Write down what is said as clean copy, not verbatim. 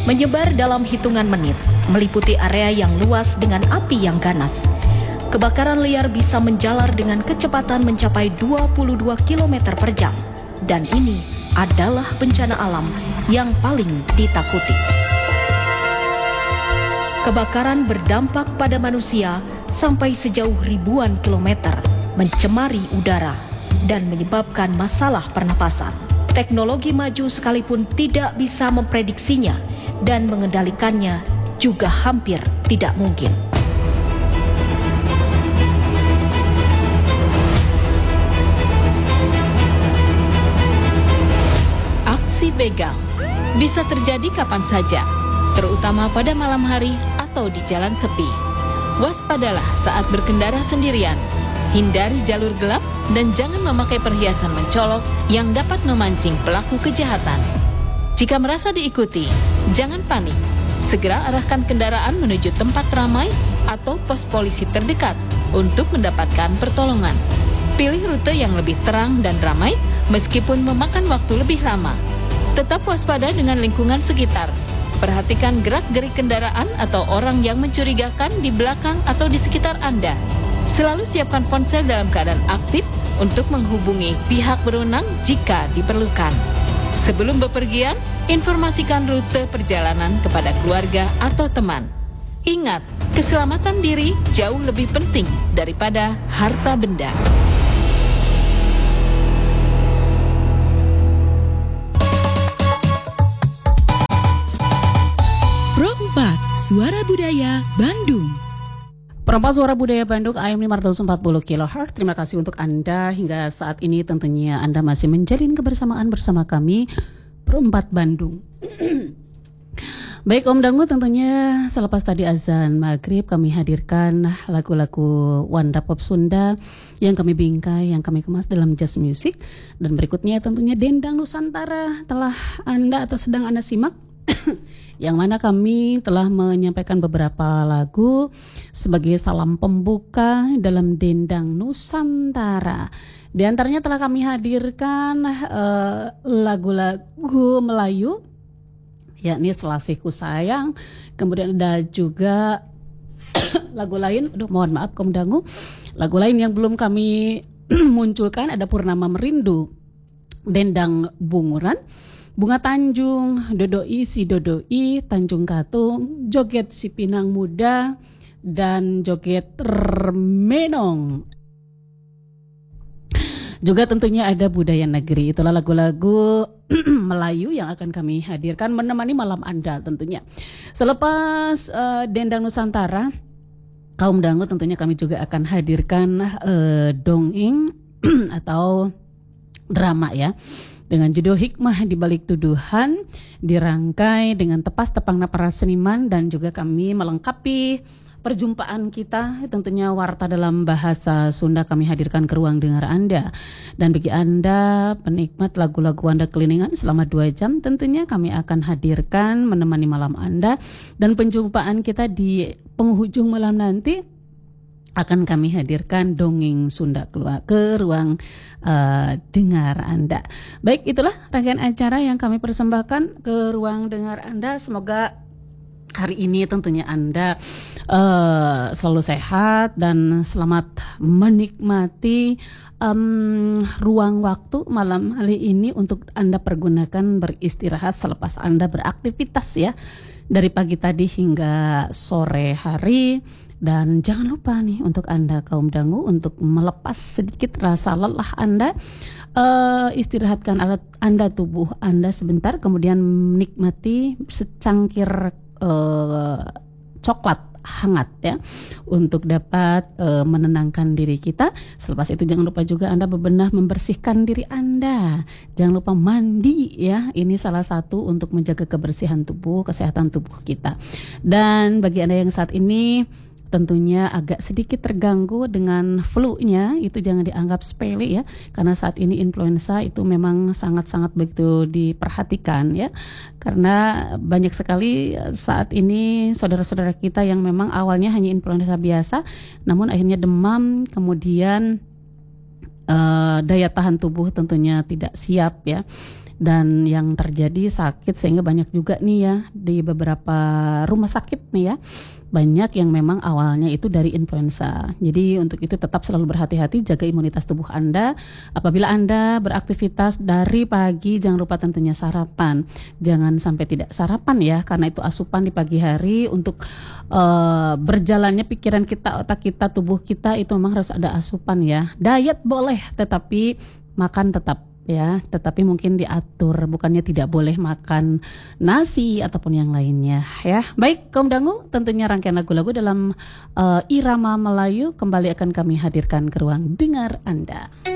menyebar dalam hitungan menit, meliputi area yang luas dengan api yang ganas. Kebakaran liar bisa menjalar dengan kecepatan mencapai 22 km per jam. Dan ini adalah bencana alam yang paling ditakuti. Kebakaran berdampak pada manusia sampai sejauh ribuan kilometer, mencemari udara, dan menyebabkan masalah pernapasan. Teknologi maju sekalipun tidak bisa memprediksinya, dan mengendalikannya juga hampir tidak mungkin. Aksi begal bisa terjadi kapan saja, terutama pada malam hari atau di jalan sepi. Waspadalah saat berkendara sendirian, hindari jalur gelap, dan jangan memakai perhiasan mencolok yang dapat memancing pelaku kejahatan. Jika merasa diikuti, jangan panik. Segera arahkan kendaraan menuju tempat ramai atau pos polisi terdekat untuk mendapatkan pertolongan. Pilih rute yang lebih terang dan ramai meskipun memakan waktu lebih lama. Tetap waspada dengan lingkungan sekitar. Perhatikan gerak-gerik kendaraan atau orang yang mencurigakan di belakang atau di sekitar Anda. Selalu siapkan ponsel dalam keadaan aktif untuk menghubungi pihak berwenang jika diperlukan. Sebelum bepergian, informasikan rute perjalanan kepada keluarga atau teman. Ingat, keselamatan diri jauh lebih penting daripada harta benda. Pro 4, Suara Budaya Bandung. Perempat Suara Budaya Bandung AM 540 kHz. Terima kasih untuk Anda hingga saat ini. Tentunya Anda masih menjalin kebersamaan bersama kami Perempat Bandung. Baik Om Dangu, tentunya selepas tadi azan maghrib kami hadirkan lagu-lagu Wanda Pop Sunda yang kami bingkai, yang kami kemas dalam jazz music. Dan berikutnya tentunya Dendang Nusantara telah Anda atau sedang Anda simak. Yang mana kami telah menyampaikan beberapa lagu sebagai salam pembuka dalam Dendang Nusantara. Di antaranya telah kami hadirkan lagu-lagu Melayu, yakni Selasihku Sayang. Kemudian ada juga lagu lain, mohon maaf Kom Dangu, lagu lain yang belum kami munculkan ada Purnama Merindu, Dendang Bunguran, Bunga Tanjung, Dodoi Si Dodoi, Tanjung Katung, Joget Si Pinang Muda, dan Joget Remenong. Juga tentunya ada Budaya Negeri. Itulah lagu-lagu Melayu yang akan kami hadirkan menemani malam Anda tentunya. Selepas Dendang Nusantara, kaum dangu tentunya kami juga akan hadirkan dongeng atau drama ya, dengan judul Hikmah di Balik Tuduhan, dirangkai dengan tepas tepangna para seniman, dan juga kami melengkapi perjumpaan kita tentunya warta dalam bahasa Sunda kami hadirkan ke ruang dengar Anda. Dan bagi Anda penikmat lagu-lagu Anda keliningan selama 2 jam tentunya kami akan hadirkan menemani malam Anda, dan penjumpaan kita di penghujung malam nanti akan kami hadirkan dongeng Sunda keluar ke ruang dengar Anda. Baik, itulah rangkaian acara yang kami persembahkan ke ruang dengar Anda. Semoga hari ini tentunya Anda selalu sehat dan selamat menikmati ruang waktu malam hari ini untuk Anda pergunakan beristirahat selepas Anda beraktivitas ya, dari pagi tadi hingga sore hari. Dan jangan lupa nih untuk Anda kaum dangu untuk melepas sedikit rasa lelah Anda, istirahatkan Anda tubuh Anda sebentar, kemudian menikmati secangkir coklat hangat ya untuk dapat menenangkan diri kita. Selepas itu jangan lupa juga Anda bebenah membersihkan diri Anda. Jangan lupa mandi ya. Ini salah satu untuk menjaga kebersihan tubuh, kesehatan tubuh kita. Dan bagi Anda yang saat ini tentunya agak sedikit terganggu dengan flu-nya, itu jangan dianggap sepele ya, karena saat ini influenza itu memang sangat-sangat begitu diperhatikan ya, karena banyak sekali saat ini saudara-saudara kita yang memang awalnya hanya influenza biasa, namun akhirnya demam, kemudian daya tahan tubuh tentunya tidak siap ya. dan yang terjadi sakit sehingga banyak juga nih ya di beberapa rumah sakit nih ya, banyak yang memang awalnya itu dari influenza. Jadi untuk itu tetap selalu berhati-hati, jaga imunitas tubuh Anda. Apabila Anda beraktivitas dari pagi, jangan lupa tentunya sarapan. Jangan sampai tidak sarapan ya, karena itu asupan di pagi hari untuk berjalannya pikiran kita, otak kita, tubuh kita itu memang harus ada asupan ya. Diet boleh, tetapi makan tetap ya, tetapi mungkin diatur, bukannya tidak boleh makan nasi ataupun yang lainnya ya. Baik, kaum dangu, tentunya rangkaian lagu-lagu dalam irama Melayu kembali akan kami hadirkan ke ruang dengar Anda.